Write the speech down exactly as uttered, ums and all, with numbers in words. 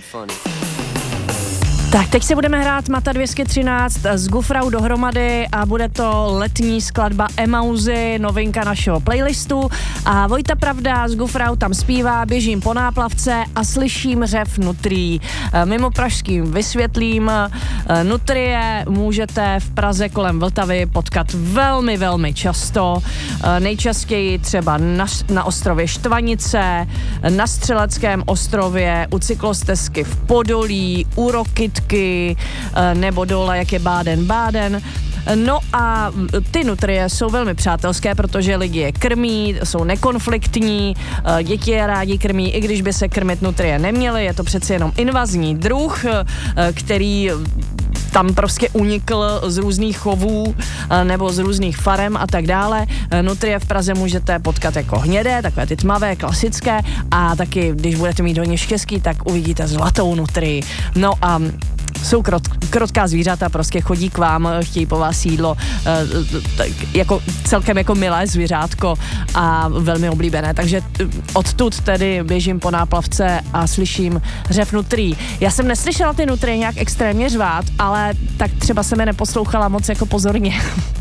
Tak teď se budeme hrát Mata dvě stě třináct s Gufrau dohromady a bude to letní skladba Emauzy, novinka našeho playlistu a Vojta Pravda s Gufrau tam zpívá, běžím po náplavce a slyším řev nutrí. Mimo pražským vysvětlím, nutrie můžete v Praze kolem Vltavy potkat velmi, velmi často. Nejčastěji třeba na, na ostrově Štvanice, na Střeleckém ostrově, u cyklostezky v Podolí, u Rokytky nebo dole, jak je Báden-Báden. No a ty nutrie jsou velmi přátelské, protože lidi je krmí, jsou nekonfliktní, děti je rádi krmí, i když by se krmit nutrie neměly, je to přeci jenom invazní druh, který tam prostě unikl z různých chovů nebo z různých farem a tak dále. Nutrie v Praze můžete potkat jako hnědé, takové ty tmavé, klasické a taky, když budete mít hodně štěstí, tak uvidíte zlatou nutrii. No a jsou krot, krotká zvířata, prostě chodí k vám, chtějí po vás jídlo, tak jako celkem jako milé zvířátko a velmi oblíbené, takže odtud tedy běžím po náplavce a slyším řev nutrí. Já jsem neslyšela ty nutrie nějak extrémně řvát, ale tak třeba jsem je neposlouchala moc jako pozorně.